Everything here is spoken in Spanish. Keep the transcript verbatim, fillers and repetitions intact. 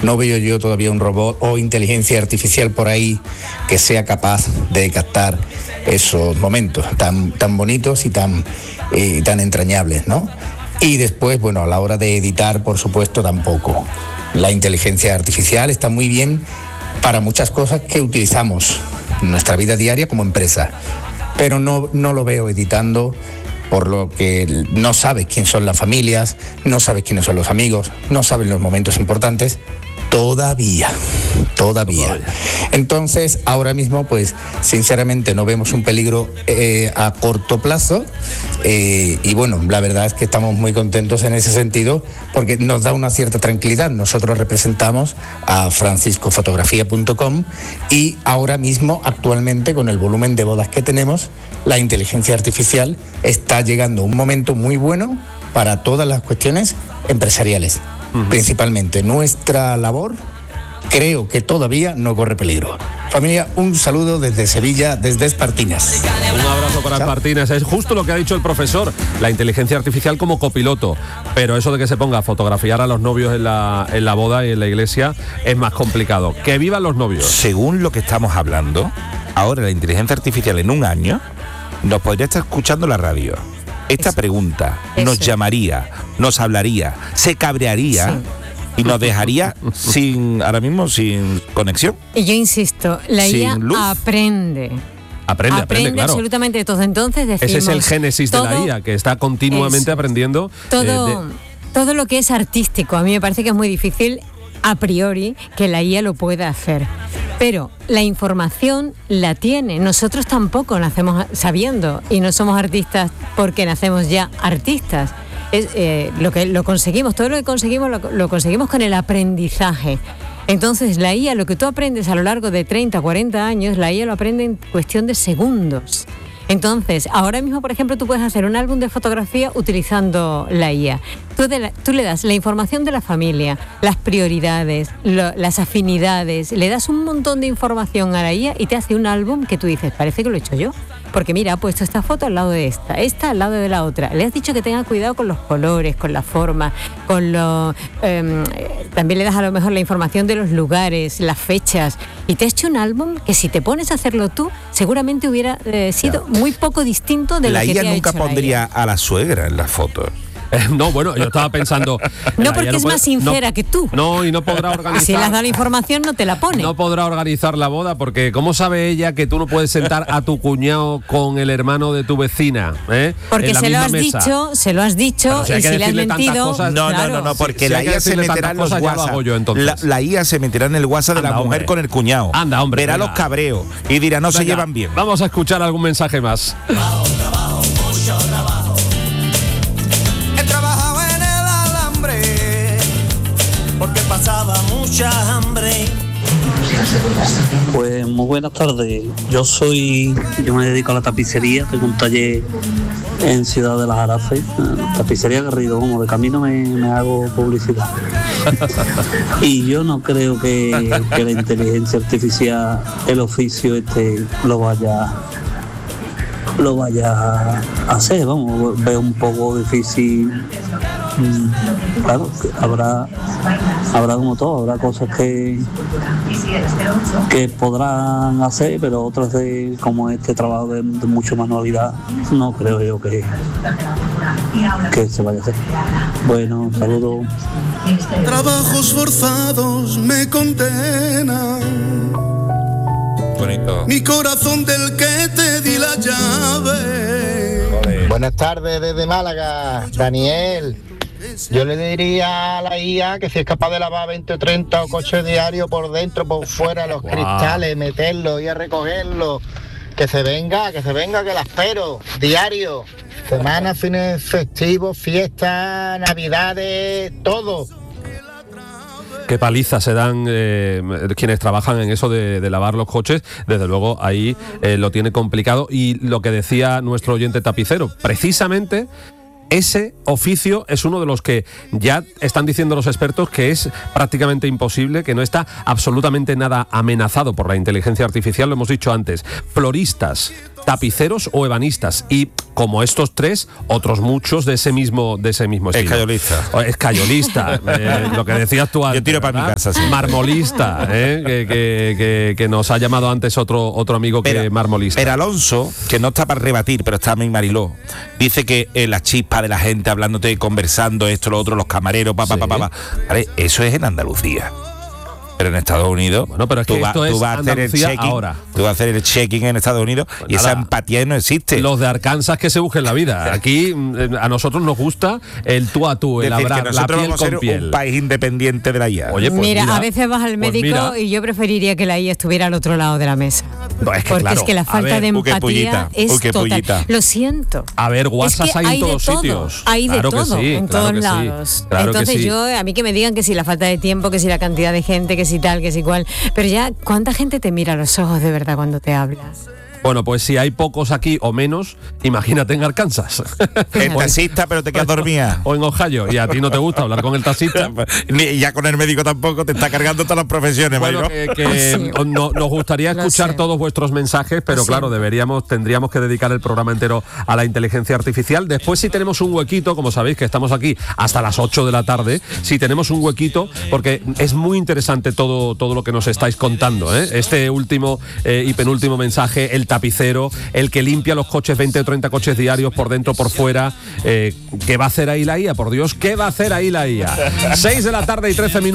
no veo yo todavía un robot o inteligencia artificial por ahí que sea capaz de captar esos momentos tan, tan bonitos y tan, eh, tan entrañables, ¿no? Y después, bueno, a la hora de editar, por supuesto, tampoco. La inteligencia artificial está muy bien para muchas cosas que utilizamos en nuestra vida diaria como empresa, pero no, no lo veo editando, por lo que no sabes quién son las familias, no sabes quiénes son los amigos, no sabes los momentos importantes, todavía, todavía. Entonces, ahora mismo, pues, sinceramente no vemos un peligro eh, a corto plazo eh, y bueno, la verdad es que estamos muy contentos en ese sentido porque nos da una cierta tranquilidad. Nosotros representamos a francisco fotografía punto com y ahora mismo, actualmente, con el volumen de bodas que tenemos, la inteligencia artificial está llegando a un momento muy bueno para todas las cuestiones empresariales. Uh-huh. Principalmente nuestra labor, creo que todavía no corre peligro. Familia, un saludo desde Sevilla, desde Espartinas. Un abrazo para Espartinas. Es justo lo que ha dicho el profesor, la inteligencia artificial como copiloto, pero eso de que se ponga a fotografiar a los novios en la, en la boda y en la iglesia es más complicado. ¡Que vivan los novios! Según lo que estamos hablando, ahora la inteligencia artificial en un año nos podría estar escuchando la radio. Esta Eso. pregunta Eso. nos llamaría, nos hablaría, se cabrearía sí. y nos dejaría sin, ahora mismo, sin conexión. Y yo insisto, la I A aprende. Aprende, aprende, aprende claro. absolutamente todo. Entonces decimos, ese es el génesis todo, de la I A, que está continuamente eso. aprendiendo. Todo, eh, de... todo lo que es artístico, a mí me parece que es muy difícil a priori que la I A lo pueda hacer. Pero la información la tiene. Nosotros tampoco nacemos sabiendo y no somos artistas porque nacemos ya artistas. Es, eh, lo que lo conseguimos, todo lo que conseguimos lo, lo conseguimos con el aprendizaje. Entonces la I A, lo que tú aprendes a lo largo de treinta, cuarenta años, la I A lo aprende en cuestión de segundos. Entonces, ahora mismo, por ejemplo, tú puedes hacer un álbum de fotografía utilizando la I A. Tú, de la, tú le das la información de la familia, las prioridades, lo, las afinidades, le das un montón de información a la I A y te hace un álbum que tú dices, parece que lo he hecho yo. Porque mira, ha puesto esta foto al lado de esta, esta al lado de la otra. Le has dicho que tenga cuidado con los colores, con la forma, con lo... Eh, también le das a lo mejor la información de los lugares, las fechas. Y te ha hecho un álbum que si te pones a hacerlo tú, seguramente hubiera eh, sido muy poco distinto de lo que te ha hecho la I A. La I A nunca pondría a la suegra en las fotos. Eh, no, bueno, yo estaba pensando... No, porque no es puede, más sincera no, que tú. No, y no podrá organizar... Si le has dado la información, no te la pone. No podrá organizar la boda, porque ¿cómo sabe ella que tú no puedes sentar a tu cuñado con el hermano de tu vecina? ¿eh? Porque se lo has mesa. dicho, se lo has dicho, si y si le has mentido... Cosas, no, claro. no, no, no, porque si, la si I A se meterá en los WhatsApp. Yo, la, la I A se meterá en el WhatsApp Anda, de la mujer hombre. con el cuñado. Anda, hombre. Verá venga. los cabreos y dirá, no venga, se llevan bien. Vamos a escuchar algún mensaje más. Trabajo, trabajo, mucho trabajo. He trabajado en el alambre porque pasaba mucha hambre. Pues muy buenas tardes. Yo soy, yo me dedico a la tapicería, tengo un taller en Ciudad de las Arafes, tapicería Garrido, como de camino me, me hago publicidad. Y yo no creo que, que la inteligencia artificial, el oficio este, lo vaya lo vaya a hacer, vamos, veo un poco difícil. Claro, habrá habrá como todo, habrá cosas que que podrán hacer, pero otras de como este trabajo de, de mucha manualidad no creo yo que que se vaya a hacer. Bueno, saludos. Trabajos forzados me condenan. Bonito. Mi corazón del que te di la llave. Joder. Buenas tardes desde Málaga, Daniel. Yo le diría a la I A que si es capaz de lavar veinte o treinta o coches diarios por dentro, por fuera, los wow. cristales, meterlos y a recogerlos, que se venga, que se venga, que la espero, diario, semanas, fines festivos, fiestas, navidades, todo. Qué paliza se dan eh, quienes trabajan en eso de, de lavar los coches. Desde luego ahí eh, lo tiene complicado. Y lo que decía nuestro oyente tapicero, precisamente ese oficio es uno de los que ya están diciendo los expertos que es prácticamente imposible, que no está absolutamente nada amenazado por la inteligencia artificial, lo hemos dicho antes. Floristas, tapiceros o ebanistas. Y como estos tres, otros muchos de ese mismo, de ese mismo estilo. Escayolista. O escayolista, eh, lo que decías tú antes. Yo tiro para mi casa, sí. Marmolista, eh, que, que, que, que nos ha llamado antes otro, otro amigo pero, que marmolista. Pero Alonso, que no está para rebatir, pero está mi Mariló, dice que eh, la chispa de la gente hablándote, conversando, esto, lo otro, los camareros, pa, pa, Sí. pa, pa, pa. Vale, eso es en Andalucía. Pero en Estados Unidos, Bueno, pero es que tú, va- esto tú es vas a hacer el Andalucía check-in, ahora. tú vas a hacer el check-in en Estados Unidos Pues y nada. esa empatía no existe. Los de Arkansas que se busquen la vida. Aquí mm, a nosotros nos gusta el tú a tú, el Es decir, abra- que la nosotros piel vamos a con ser piel. un país independiente de la I A. Oye, pues mira, mira, a veces vas al pues médico mira. y yo preferiría que la I A estuviera al otro lado de la mesa. No, es que Porque claro, es que la a falta ver, de uy, qué empatía pullita, es uy, qué total. pullita. Lo siento. A ver, WhatsApp Es que hay en hay de todos todo, sitios. hay de Claro que todo, sí, en claro todos que sí, lados. claro que Entonces sí. yo, a mí que me digan que si la falta de tiempo, que si la cantidad de gente, que si tal, que si cual. Pero ya, ¿cuánta gente te mira a los ojos de verdad cuando te hablas? Bueno, pues si hay pocos aquí o menos, imagínate en Arkansas. El taxista, pero te quedas dormida. O en Ohio. Y a ti no te gusta hablar con el taxista. Ni ya con el médico tampoco, te está cargando todas las profesiones, Bueno, Mariló. que, que Sí. no- nos gustaría Lo escuchar sé. todos vuestros mensajes, pero Sí. claro, deberíamos, tendríamos que dedicar el programa entero a la inteligencia artificial. Después, si tenemos un huequito, como sabéis que estamos aquí hasta las ocho de la tarde, si tenemos un huequito, porque es muy interesante todo, todo lo que nos estáis contando, ¿eh? Este último eh, y penúltimo mensaje, el tapicero, el que limpia los coches, veinte o treinta coches diarios por dentro, por fuera. Eh, ¿Qué va a hacer ahí la I A? Por Dios, ¿qué va a hacer ahí la I A? seis de la tarde y trece minutos.